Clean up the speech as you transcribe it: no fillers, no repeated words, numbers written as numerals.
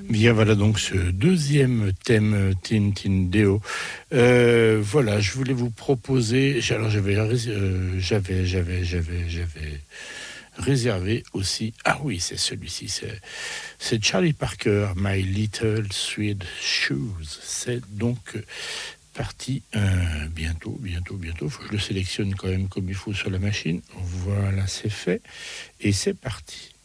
Bien, voilà donc ce deuxième thème Tintindeo. Voilà, je voulais vous proposer. Alors j'avais réservé aussi. Ah oui, c'est celui-ci. C'est Charlie Parker, My Little Sweet Shoes. C'est donc parti bientôt. Faut que je le sélectionne quand même comme il faut sur la machine. Voilà, c'est fait et c'est parti.